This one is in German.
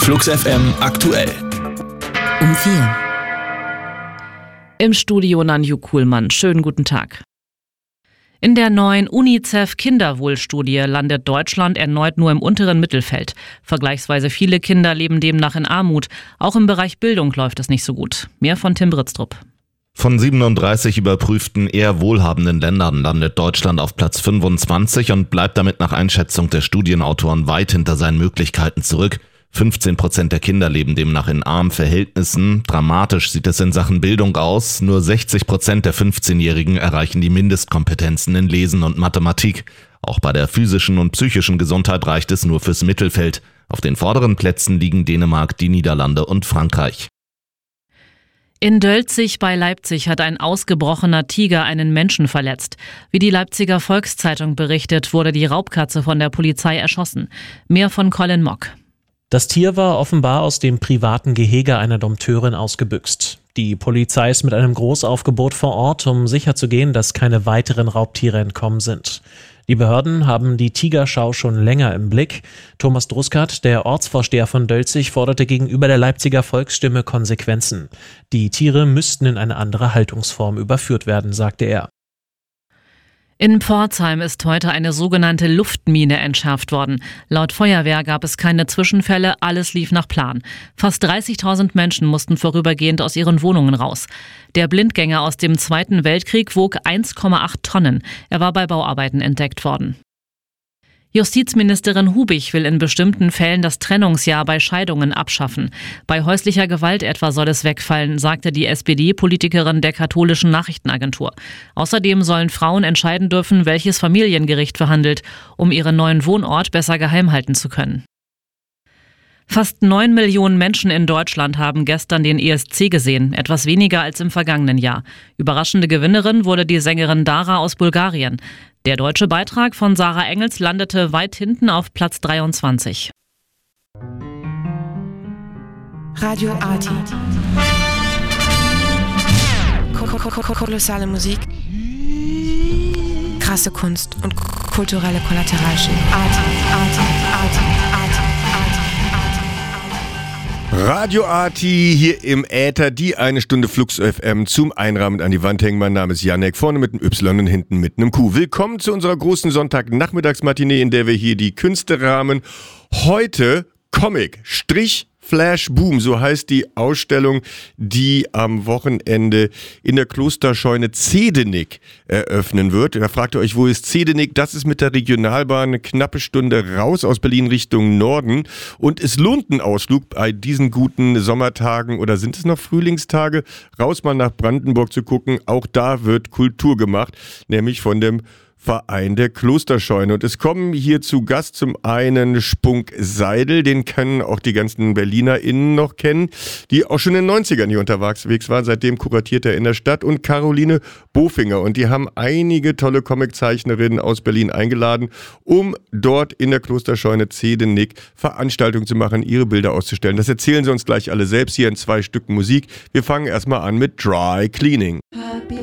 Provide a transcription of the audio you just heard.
Flux FM aktuell. Um 4. Im Studio Nanju Kuhlmann. Schönen guten Tag. In der neuen UNICEF-Kinderwohlstudie landet Deutschland erneut nur im unteren Mittelfeld. Vergleichsweise viele Kinder leben demnach in Armut. Auch im Bereich Bildung läuft es nicht so gut. Mehr von Tim Britztrup. Von 37 überprüften eher wohlhabenden Ländern landet Deutschland auf Platz 25 und bleibt damit nach Einschätzung der Studienautoren weit hinter seinen Möglichkeiten zurück. 15% der Kinder leben demnach in armen Verhältnissen. Dramatisch sieht es in Sachen Bildung aus. Nur 60% der 15-Jährigen erreichen die Mindestkompetenzen in Lesen und Mathematik. Auch bei der physischen und psychischen Gesundheit reicht es nur fürs Mittelfeld. Auf den vorderen Plätzen liegen Dänemark, die Niederlande und Frankreich. In Dölzig bei Leipzig hat ein ausgebrochener Tiger einen Menschen verletzt. Wie die Leipziger Volkszeitung berichtet, wurde die Raubkatze von der Polizei erschossen. Mehr von Colin Mock. Das Tier war offenbar aus dem privaten Gehege einer Dompteurin ausgebüxt. Die Polizei ist mit einem Großaufgebot vor Ort, um sicherzugehen, dass keine weiteren Raubtiere entkommen sind. Die Behörden haben die Tigerschau schon länger im Blick. Thomas Druskert, der Ortsvorsteher von Dölzig, forderte gegenüber der Leipziger Volksstimme Konsequenzen. Die Tiere müssten in eine andere Haltungsform überführt werden, sagte er. In Pforzheim ist heute eine sogenannte Luftmine entschärft worden. Laut Feuerwehr gab es keine Zwischenfälle, alles lief nach Plan. Fast 30.000 Menschen mussten vorübergehend aus ihren Wohnungen raus. Der Blindgänger aus dem Zweiten Weltkrieg wog 1,8 Tonnen. Er war bei Bauarbeiten entdeckt worden. Justizministerin Hubich will in bestimmten Fällen das Trennungsjahr bei Scheidungen abschaffen. Bei häuslicher Gewalt etwa soll es wegfallen, sagte die SPD-Politikerin der katholischen Nachrichtenagentur. Außerdem sollen Frauen entscheiden dürfen, welches Familiengericht verhandelt, um ihren neuen Wohnort besser geheim halten zu können. Fast 9 Millionen Menschen in Deutschland haben gestern den ESC gesehen, etwas weniger als im vergangenen Jahr. Überraschende Gewinnerin wurde die Sängerin Dara aus Bulgarien. Der deutsche Beitrag von Sarah Engels landete weit hinten auf Platz 23. Radio Arti. Kolossale Musik. Krasse Kunst und kulturelle Kollateralschäden. Radio Arti hier im Äther, die eine Stunde Flux FM zum Einrahmen an die Wand hängen. Mein Name ist Janek, vorne mit einem Y und hinten mit einem Q. Willkommen zu unserer großen Sonntagnachmittagsmatinee, in der wir hier die Künste rahmen. Heute Comic, Strich, Flash Boom, so heißt die Ausstellung, die am Wochenende in der Klosterscheune Zehdenick eröffnen wird. Da fragt ihr euch, wo ist Zehdenick? Das ist mit der Regionalbahn eine knappe Stunde raus aus Berlin Richtung Norden. Und es lohnt einen Ausflug bei diesen guten Sommertagen, oder sind es noch Frühlingstage, raus mal nach Brandenburg zu gucken. Auch da wird Kultur gemacht, nämlich von dem Verein der Klosterscheune. Und es kommen hier zu Gast zum einen Spunk Seidel, den können auch die ganzen BerlinerInnen noch kennen, die auch schon in den 90ern hier unterwegs waren, seitdem kuratiert er in der Stadt, und Caroline Bofinger. Und die haben einige tolle Comiczeichnerinnen aus Berlin eingeladen, um dort in der Klosterscheune Zehdenick Veranstaltungen zu machen, ihre Bilder auszustellen. Das erzählen sie uns gleich alle selbst hier in 2 Stücken Musik. Wir fangen erstmal an mit Dry Cleaning.